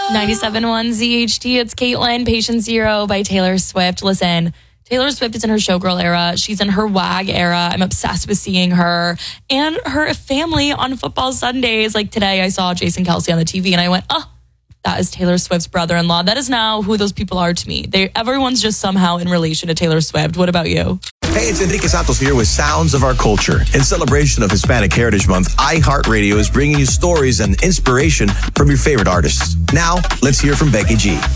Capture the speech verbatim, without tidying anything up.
ninety-seven point one Z H T. It's Caitlin, Patient Zero by Taylor Swift. Listen, Taylor Swift is in her showgirl era. She's in her WAG era. I'm obsessed with seeing her and her family on football Sundays. Like today, I saw Jason Kelce on the T V and I went, oh, that is Taylor Swift's brother-in-law. That is now who those people are to me. They everyone's just somehow in relation to Taylor Swift. What about you? Hey, it's Enrique Santos here with Sounds of Our Culture. In celebration of Hispanic Heritage Month, iHeartRadio is bringing you stories and inspiration from your favorite artists. Now, let's hear from Becky G.